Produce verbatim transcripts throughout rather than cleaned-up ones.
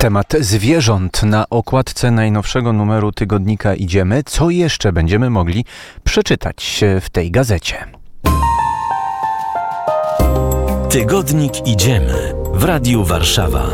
Temat zwierząt na okładce najnowszego numeru tygodnika Idziemy. Co jeszcze będziemy mogli przeczytać w tej gazecie? Tygodnik Idziemy w Radiu Warszawa.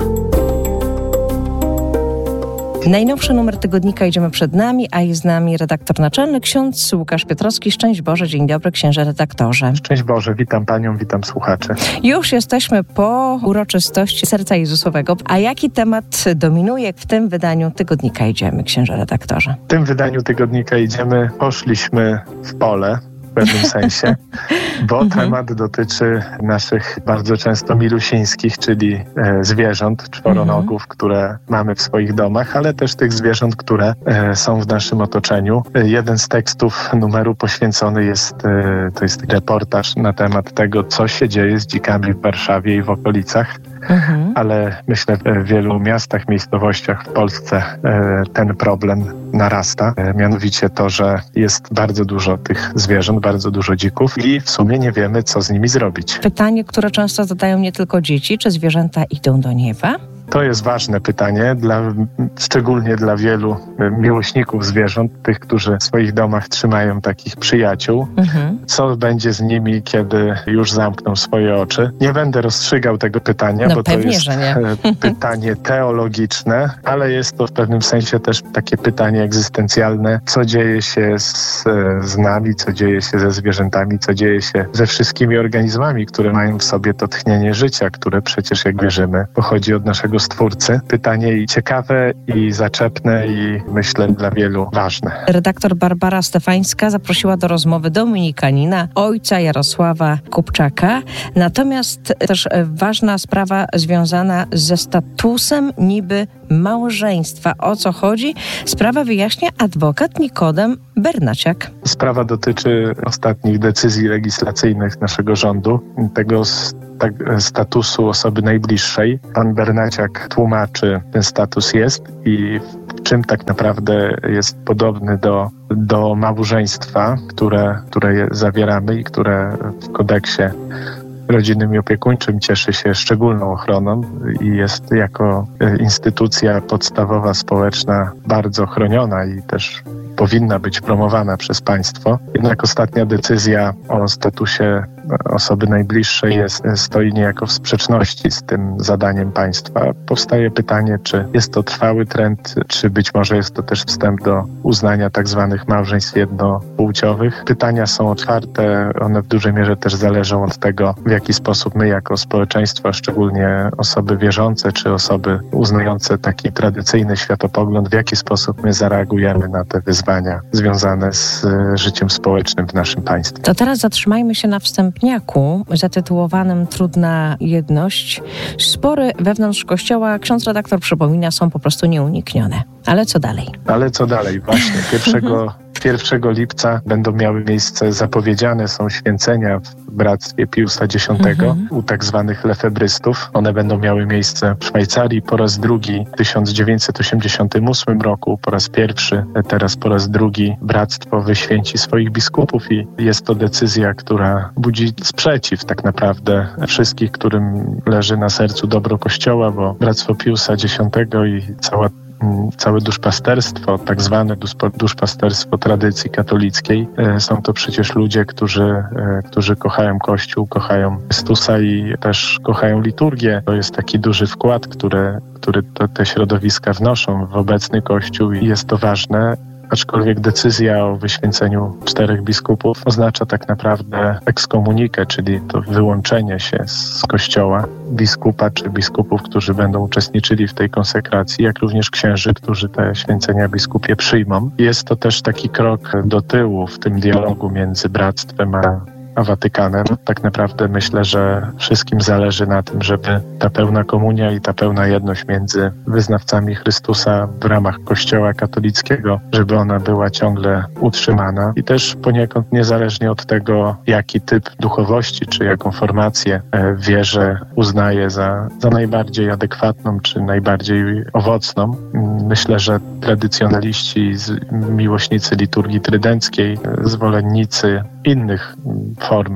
Najnowszy numer tygodnika Idziemy przed nami, a jest z nami redaktor naczelny, ksiądz Łukasz Piotrowski. Szczęść Boże, dzień dobry, księże redaktorze. Szczęść Boże, witam panią, witam słuchaczy. Już jesteśmy po uroczystości Serca Jezusowego. A jaki temat dominuje w tym wydaniu tygodnika Idziemy, księże redaktorze? W tym wydaniu tygodnika Idziemy poszliśmy w pole, w pewnym sensie, bo mhm. temat dotyczy naszych bardzo często milusińskich, czyli e, zwierząt, czworonogów, mhm. które mamy w swoich domach, ale też tych zwierząt, które e, są w naszym otoczeniu. E, jeden z tekstów numeru poświęcony jest, e, to jest reportaż na temat tego, co się dzieje z dzikami w Warszawie i w okolicach. Mhm. Ale myślę, że w wielu miastach, miejscowościach w Polsce e, ten problem narasta. E, mianowicie to, że jest bardzo dużo tych zwierząt, bardzo dużo dzików i w sumie nie wiemy, co z nimi zrobić. Pytanie, które często zadają nie tylko dzieci, czy zwierzęta idą do nieba? To jest ważne pytanie, dla, szczególnie dla wielu miłośników zwierząt, tych, którzy w swoich domach trzymają takich przyjaciół. Mhm. Co będzie z nimi, kiedy już zamkną swoje oczy? Nie będę rozstrzygał tego pytania, no, bo to jest nie. pytanie teologiczne, ale jest to w pewnym sensie też takie pytanie egzystencjalne. Co dzieje się z, z nami, co dzieje się ze zwierzętami, co dzieje się ze wszystkimi organizmami, które mają w sobie to tchnienie życia, które przecież, jak wierzymy, pochodzi od naszego Stwórcy. Pytanie i ciekawe, i zaczepne, i myślę dla wielu ważne. Redaktor Barbara Stefańska zaprosiła do rozmowy dominikanina, ojca Jarosława Kupczaka. Natomiast też ważna sprawa związana ze statusem niby małżeństwa. O co chodzi? Sprawę wyjaśnia adwokat Nikodem Bernaciak. Sprawa dotyczy ostatnich decyzji legislacyjnych naszego rządu, tego tak, statusu osoby najbliższej. Pan Bernaciak tłumaczy, ten status jest i w czym tak naprawdę jest podobny do, do małżeństwa, które, które zawieramy i które w kodeksie rodzinnym i opiekuńczym cieszy się szczególną ochroną i jest jako instytucja podstawowa, społeczna bardzo chroniona i też powinna być promowana przez państwo. Jednak ostatnia decyzja o statusie osoby najbliższej jest, stoi niejako w sprzeczności z tym zadaniem państwa. Powstaje pytanie, czy jest to trwały trend, czy być może jest to też wstęp do uznania tak zwanych małżeństw jednopłciowych. Pytania są otwarte, one w dużej mierze też zależą od tego, w jaki sposób my jako społeczeństwo, szczególnie osoby wierzące, czy osoby uznające taki tradycyjny światopogląd, w jaki sposób my zareagujemy na te wyzwania związane z życiem społecznym w naszym państwie. To teraz zatrzymajmy się na wstępniaku zatytułowanym Trudna jedność. Spory wewnątrz Kościoła, ksiądz redaktor przypomina, są po prostu nieuniknione. Ale co dalej? Ale co dalej? Właśnie pierwszego pierwszego lipca będą miały miejsce, zapowiedziane są święcenia w Bractwie Piusa Dziesiątego mhm. u tak zwanych lefebrystów. One będą miały miejsce w Szwajcarii po raz drugi w tysiąc dziewięćset osiemdziesiątym ósmym roku, po raz pierwszy, teraz po raz drugi Bractwo wyświęci swoich biskupów i jest to decyzja, która budzi sprzeciw tak naprawdę wszystkich, którym leży na sercu dobro Kościoła, bo Bractwo Piusa Dziesiątego i cała Całe duszpasterstwo, tak zwane duszpasterstwo tradycji katolickiej, są to przecież ludzie, którzy, którzy kochają Kościół, kochają Chrystusa i też kochają liturgię. To jest taki duży wkład, który, który to, te środowiska wnoszą w obecny Kościół i jest to ważne. Aczkolwiek decyzja o wyświęceniu czterech biskupów oznacza tak naprawdę ekskomunikę, czyli to wyłączenie się z Kościoła biskupa czy biskupów, którzy będą uczestniczyli w tej konsekracji, jak również księży, którzy te święcenia biskupie przyjmą. Jest to też taki krok do tyłu w tym dialogu między bractwem a a Watykanem. Tak naprawdę myślę, że wszystkim zależy na tym, żeby ta pełna komunia i ta pełna jedność między wyznawcami Chrystusa w ramach Kościoła katolickiego, żeby ona była ciągle utrzymana i też poniekąd niezależnie od tego, jaki typ duchowości czy jaką formację w wierze uznaje za, za najbardziej adekwatną czy najbardziej owocną. Myślę, że tradycjonaliści, miłośnicy liturgii trydenckiej, zwolennicy innych form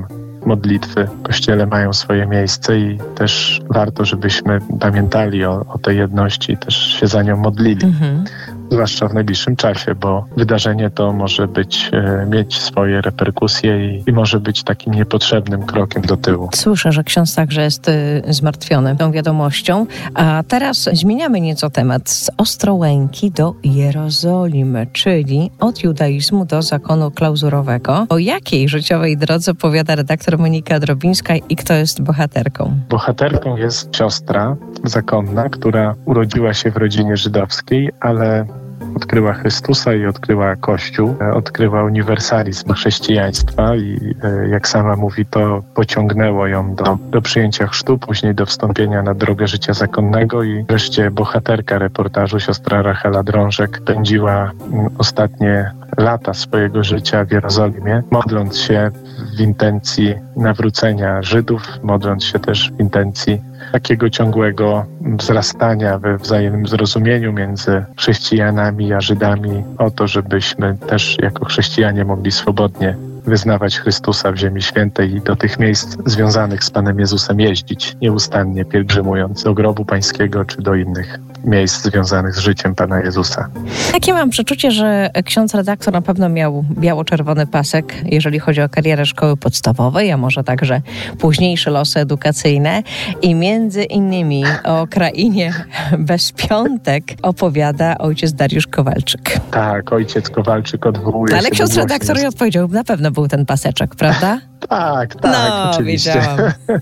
modlitwy w Kościele mają swoje miejsce i też warto, żebyśmy pamiętali o, o tej jedności i też się za nią modlili. Mhm. Zwłaszcza w najbliższym czasie, bo wydarzenie to może być, e, mieć swoje reperkusje i, i może być takim niepotrzebnym krokiem do tyłu. Słyszę, że ksiądz także jest y, zmartwiony tą wiadomością, a teraz zmieniamy nieco temat z Ostrołęki do Jerozolimy, czyli od judaizmu do zakonu klauzurowego. O jakiej życiowej drodze opowiada redaktor Monika Drobińska i kto jest bohaterką? Bohaterką jest siostra zakonna, która urodziła się w rodzinie żydowskiej, ale odkryła Chrystusa i odkryła Kościół, odkryła uniwersalizm chrześcijaństwa i jak sama mówi, to pociągnęło ją do, do przyjęcia chrztu, później do wstąpienia na drogę życia zakonnego i wreszcie bohaterka reportażu, siostra Rachela Drążek, spędziła ostatnie lata swojego życia w Jerozolimie, modląc się w intencji nawrócenia Żydów, modląc się też w intencji takiego ciągłego wzrastania we wzajemnym zrozumieniu między chrześcijanami a Żydami, o to, żebyśmy też jako chrześcijanie mogli swobodnie wyznawać Chrystusa w Ziemi Świętej i do tych miejsc związanych z Panem Jezusem jeździć, nieustannie pielgrzymując do grobu Pańskiego czy do innych miejsc związanych z życiem Pana Jezusa. Takie mam przeczucie, że ksiądz redaktor na pewno miał biało-czerwony pasek, jeżeli chodzi o karierę szkoły podstawowej, a może także późniejsze losy edukacyjne. I między innymi o krainie bez piątek opowiada ojciec Dariusz Kowalczyk. Tak, ojciec Kowalczyk odwołuje Ale się ksiądz redaktor i odpowiedział, na pewno był ten paseczek, prawda? Tak, tak, no, oczywiście. Wiedziałam.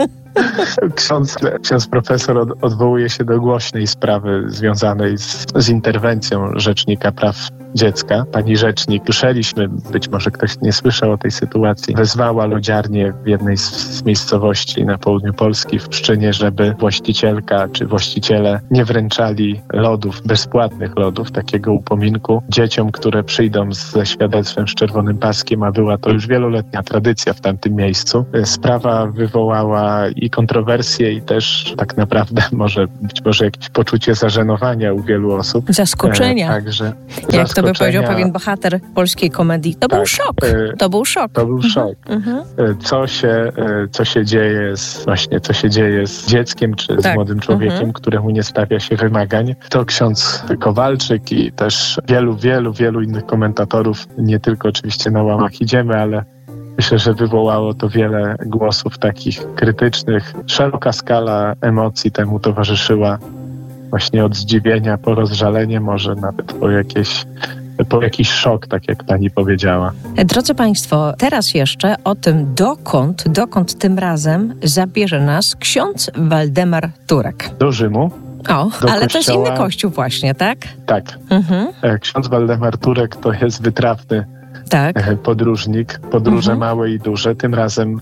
Ksiądz, ksiądz profesor od, odwołuje się do głośnej sprawy związanej z, z interwencją Rzecznika Praw Dziecka. Pani rzecznik, słyszeliśmy, być może ktoś nie słyszał o tej sytuacji, wezwała lodziarnię w jednej z, z miejscowości na południu Polski w Pszczynie, żeby właścicielka czy właściciele nie wręczali lodów, bezpłatnych lodów, takiego upominku dzieciom, które przyjdą ze świadectwem z czerwonym paskiem, a była to już wieloletnia tradycja w tamtym miejscu. Sprawa wywołała i kontrowersje, i też tak naprawdę może być może jakieś poczucie zażenowania u wielu osób. Zaskoczenia. E, także Jak to by powiedział pewien bohater polskiej komedii, to tak, był szok. E, to był szok. To był szok. Mhm. E, co się, e, co się dzieje z, właśnie, co się dzieje z dzieckiem, czy tak. z młodym człowiekiem, mhm. któremu nie stawia się wymagań. To ksiądz Kowalczyk i też wielu, wielu, wielu innych komentatorów, nie tylko oczywiście na łamach Idziemy, ale myślę, że wywołało to wiele głosów takich krytycznych. Szeroka skala emocji temu towarzyszyła, właśnie od zdziwienia po rozżalenie, może nawet po jakieś po jakiś szok, tak jak pani powiedziała. Drodzy Państwo, teraz jeszcze o tym, dokąd, dokąd tym razem zabierze nas ksiądz Waldemar Turek. Do Rzymu. O, do ale kościoła. To jest inny kościół właśnie, tak? Tak. Mhm. Ksiądz Waldemar Turek to jest wytrawny tak. podróżnik, podróże mhm. małe i duże, tym razem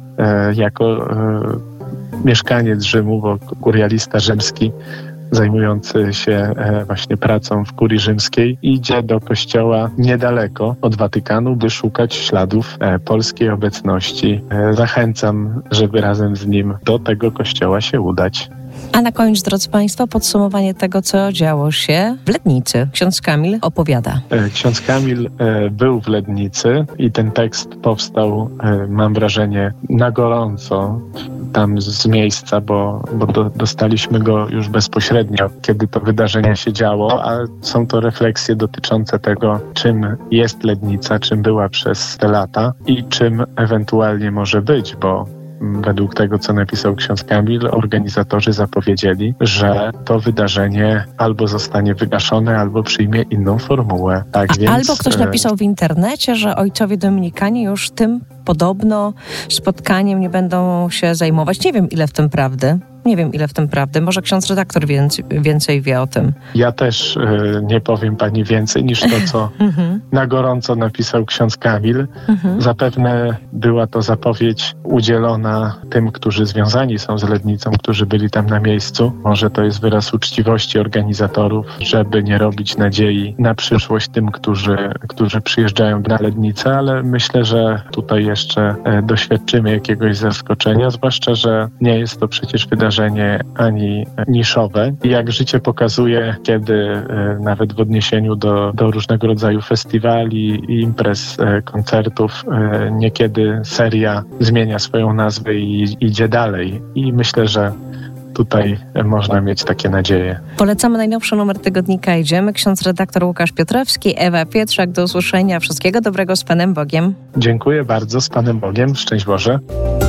e, jako e, mieszkaniec Rzymu, bo kurialista rzymski zajmujący się e, właśnie pracą w kurii rzymskiej, idzie do kościoła niedaleko od Watykanu, by szukać śladów e, polskiej obecności. E, zachęcam, żeby razem z nim do tego kościoła się udać. A na koniec, drodzy Państwo, podsumowanie tego, co działo się w Lednicy. Ksiądz Kamil opowiada. Ksiądz Kamil był w Lednicy i ten tekst powstał, mam wrażenie, na gorąco tam z miejsca, bo, bo do, dostaliśmy go już bezpośrednio, kiedy to wydarzenie się działo, a są to refleksje dotyczące tego, czym jest Lednica, czym była przez te lata i czym ewentualnie może być, bo według tego, co napisał ksiądz Kamil, organizatorzy zapowiedzieli, że to wydarzenie albo zostanie wygaszone, albo przyjmie inną formułę. Tak, więc, albo ktoś napisał w internecie, że ojcowie dominikanie już tym podobno spotkaniem nie będą się zajmować. Nie wiem, ile w tym prawdy. Nie wiem, ile w tym prawdy. Może ksiądz redaktor więcej, więcej wie o tym. Ja też y, nie powiem pani więcej niż to, co na gorąco napisał ksiądz Kamil. Zapewne była to zapowiedź udzielona tym, którzy związani są z Lednicą, którzy byli tam na miejscu. Może to jest wyraz uczciwości organizatorów, żeby nie robić nadziei na przyszłość tym, którzy, którzy przyjeżdżają na Lednicę, ale myślę, że tutaj jeszcze y, doświadczymy jakiegoś zaskoczenia, zwłaszcza, że nie jest to przecież wydarzenie wydarzenie, ani niszowe. I jak życie pokazuje, kiedy nawet w odniesieniu do, do różnego rodzaju festiwali, imprez, koncertów, niekiedy seria zmienia swoją nazwę i idzie dalej. I myślę, że tutaj można mieć takie nadzieje. Polecamy najnowszy numer tygodnika Idziemy. Ksiądz redaktor Łukasz Piotrowski, Ewa Pietrzak. Do usłyszenia. Wszystkiego dobrego, z Panem Bogiem. Dziękuję bardzo, z Panem Bogiem. Szczęść Boże.